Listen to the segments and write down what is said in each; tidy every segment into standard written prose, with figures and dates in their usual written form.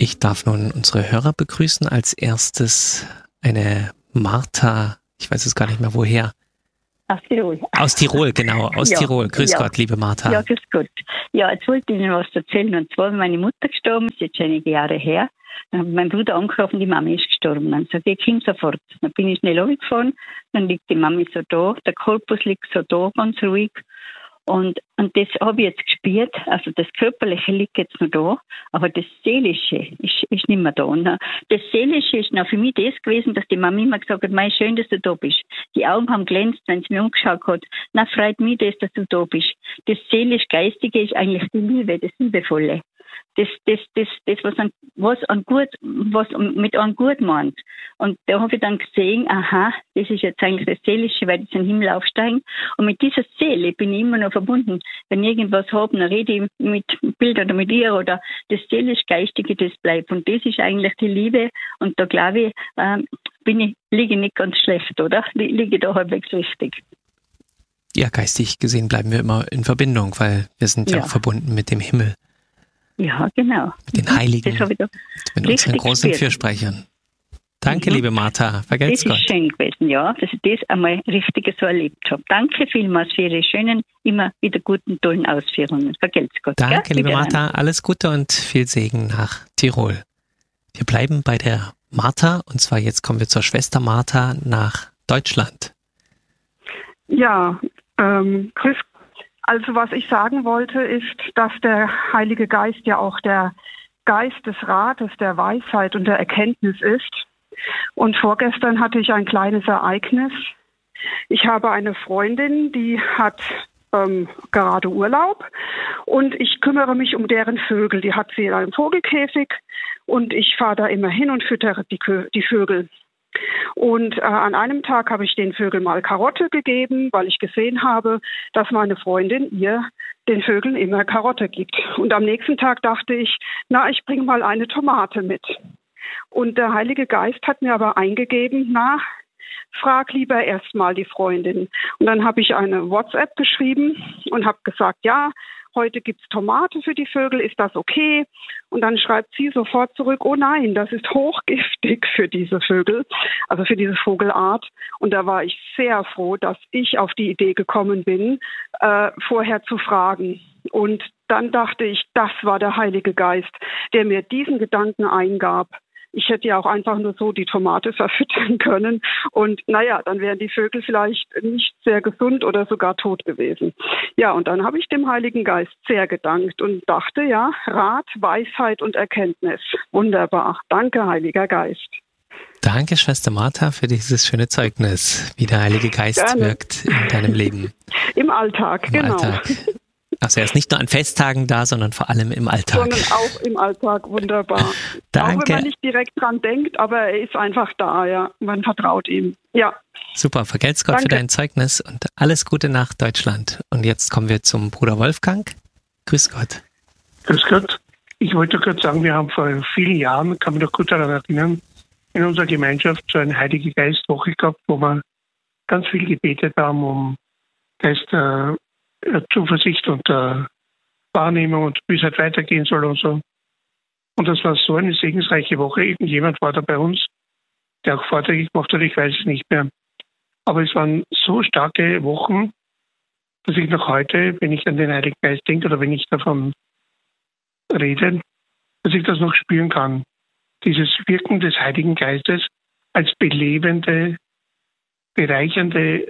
Ich darf nun unsere Hörer begrüßen. Als erstes eine Martha, ich weiß jetzt gar nicht mehr woher. Aus Tirol. Aus Tirol, genau, aus Ja, Tirol. Grüß ja. Gott, liebe Martha. Ja, grüß Gott. Ja, jetzt wollte ich Ihnen was erzählen. Und zwar, meine Mutter gestorben, ist jetzt schon einige Jahre her. Dann hat mein Bruder angerufen, die Mami ist gestorben. Dann sagte ich, komm sofort. Dann bin ich schnell runtergefahren. Dann liegt die Mami so da, der Korpus liegt so da, ganz ruhig. Und das habe ich jetzt gespürt. Also das Körperliche liegt jetzt noch da, aber das Seelische ist nicht mehr da. Und das Seelische ist noch für mich das gewesen, dass die Mami immer gesagt hat, mei, schön, dass du da bist. Die Augen haben glänzt, wenn sie mir umgeschaut hat. Na, freut mich das, dass du da bist. Das Seelisch-Geistige ist eigentlich die Liebe, das Liebevolle. Das, was mit einem gut meint. Und da habe ich dann gesehen, aha, das ist jetzt eigentlich das Seelische, weil ich in den Himmel aufsteigen. Und mit dieser Seele bin ich immer noch verbunden. Wenn ich irgendwas habe, dann rede ich mit Bild oder mit ihr oder das Seelisch-Geistige, das bleibt. Und das ist eigentlich die Liebe. Und da glaube ich, liege ich nicht ganz schlecht, oder? Liege da halbwegs richtig. Ja, geistig gesehen bleiben wir immer in Verbindung, weil wir sind ja auch verbunden mit dem Himmel. Ja, genau. Mit den Heiligen, das ich da mit unseren großen Fürsprechern. Danke, liebe Martha. Vergelt's Gott. Das ist schön gewesen, ja, dass ich das einmal richtig so erlebt habe. Danke vielmals für Ihre schönen, immer wieder guten, tollen Ausführungen. Vergelt's Gott. Danke, liebe Martha. Alles Gute und viel Segen nach Tirol. Wir bleiben bei der Martha und zwar jetzt kommen wir zur Schwester Martha nach Deutschland. Ja, grüß. Also was ich sagen wollte, ist, dass der Heilige Geist ja auch der Geist des Rates, der Weisheit und der Erkenntnis ist. Und vorgestern hatte ich ein kleines Ereignis. Ich habe eine Freundin, die hat gerade Urlaub und ich kümmere mich um deren Vögel. Die hat sie in einem Vogelkäfig und ich fahre da immer hin und füttere die Vögel. Und an einem Tag habe ich den Vögeln mal Karotte gegeben, weil ich gesehen habe, dass meine Freundin den Vögeln immer Karotte gibt. Und am nächsten Tag dachte ich, ich bringe mal eine Tomate mit. Und der Heilige Geist hat mir aber eingegeben, frag lieber erstmal die Freundin. Und dann habe ich eine WhatsApp geschrieben und habe gesagt, ja, heute gibt es Tomate für die Vögel, ist das okay? Und dann schreibt sie sofort zurück, oh nein, das ist hochgiftig für diese Vögel, also für diese Vogelart. Und da war ich sehr froh, dass ich auf die Idee gekommen bin, vorher zu fragen. Und dann dachte ich, das war der Heilige Geist, der mir diesen Gedanken eingab. Ich hätte ja auch einfach nur so die Tomate verfüttern können. Und dann wären die Vögel vielleicht nicht sehr gesund oder sogar tot gewesen. Ja, und dann habe ich dem Heiligen Geist sehr gedankt und dachte, ja, Rat, Weisheit und Erkenntnis. Wunderbar. Danke, Heiliger Geist. Danke, Schwester Martha, für dieses schöne Zeugnis, wie der Heilige Geist wirkt in deinem Leben. Im Alltag, genau. Alltag. Also er ist nicht nur an Festtagen da, sondern vor allem im Alltag. Sondern auch im Alltag, wunderbar. Danke. Auch wenn man nicht direkt dran denkt, aber er ist einfach da, ja. Man vertraut ihm, ja. Super, vergelt's Gott für dein Zeugnis und alles Gute nach Deutschland. Und jetzt kommen wir zum Bruder Wolfgang. Grüß Gott. Grüß Gott. Ich wollte kurz sagen, wir haben vor vielen Jahren, kann mich noch gut daran erinnern, in unserer Gemeinschaft so eine Heilige Geistwoche gehabt, wo wir ganz viel gebetet haben um Geist Zuversicht und Wahrnehmung und wie es halt weitergehen soll und so. Und das war so eine segensreiche Woche. Irgendjemand war da bei uns, der auch Vorträge gemacht hat, ich weiß es nicht mehr. Aber es waren so starke Wochen, dass ich noch heute, wenn ich an den Heiligen Geist denke oder wenn ich davon rede, dass ich das noch spüren kann. Dieses Wirken des Heiligen Geistes als belebende, bereichernde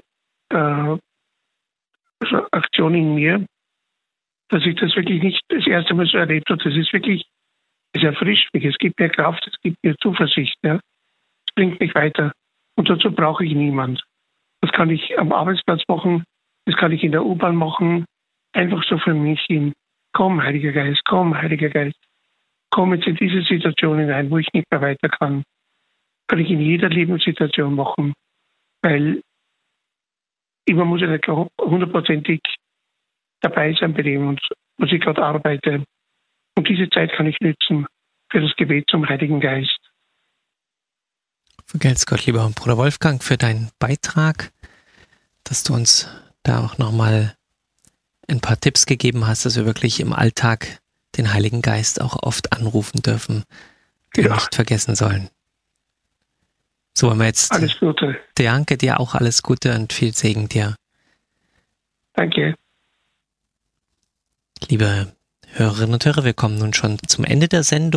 Aktion in mir, dass ich das wirklich nicht das erste Mal so erlebt habe. Das ist wirklich, es erfrischt mich, es gibt mir Kraft, es gibt mir Zuversicht. Ja. Es bringt mich weiter. Und dazu brauche ich niemand. Das kann ich am Arbeitsplatz machen, das kann ich in der U-Bahn machen, einfach so für mich hin. Komm, Heiliger Geist, komm jetzt in diese Situation hinein, wo ich nicht mehr weiter kann. Kann ich in jeder Lebenssituation machen, weil man muss ja nicht hundertprozentig dabei sein bei dem, was ich gerade arbeite. Und diese Zeit kann ich nützen für das Gebet zum Heiligen Geist. Vergelt's Gott, lieber Bruder Wolfgang, für deinen Beitrag, dass du uns da auch nochmal ein paar Tipps gegeben hast, dass wir wirklich im Alltag den Heiligen Geist auch oft anrufen dürfen, wir nicht vergessen sollen. So, wollen wir jetzt. Alles Gute. Danke dir auch, alles Gute und viel Segen dir. Danke. Liebe Hörerinnen und Hörer, wir kommen nun schon zum Ende der Sendung.